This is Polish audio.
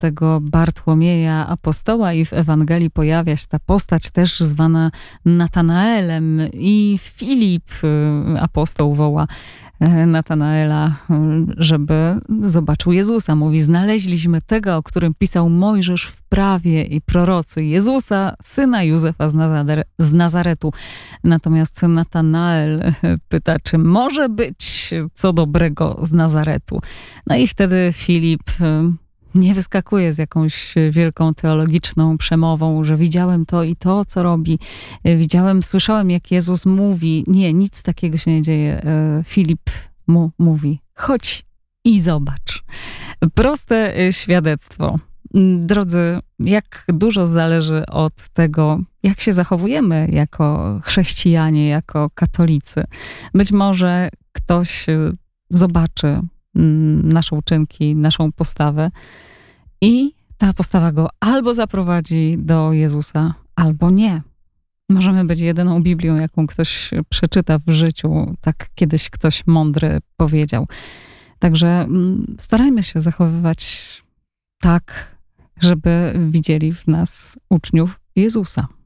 tego Bartłomieja apostoła i w Ewangelii pojawia się ta postać też zwana Natanaelem i Filip, apostoł, woła Natanaela, żeby zobaczył Jezusa. Mówi: znaleźliśmy tego, o którym pisał Mojżesz w prawie i prorocy, Jezusa, syna Józefa z Nazaretu. Natomiast Natanael pyta, czy może być co dobrego z Nazaretu. No i wtedy Filip nie wyskakuje z jakąś wielką teologiczną przemową, że widziałem to i to, co robi. Słyszałem, jak Jezus mówi. Nie, nic takiego się nie dzieje. Filip mu mówi: chodź i zobacz. Proste świadectwo. Drodzy, jak dużo zależy od tego, jak się zachowujemy jako chrześcijanie, jako katolicy. Być może ktoś zobaczy nasze uczynki, naszą postawę i ta postawa go albo zaprowadzi do Jezusa, albo nie. Możemy być jedyną Biblią, jaką ktoś przeczyta w życiu. Tak kiedyś ktoś mądry powiedział. Także starajmy się zachowywać tak, żeby widzieli w nas uczniów Jezusa.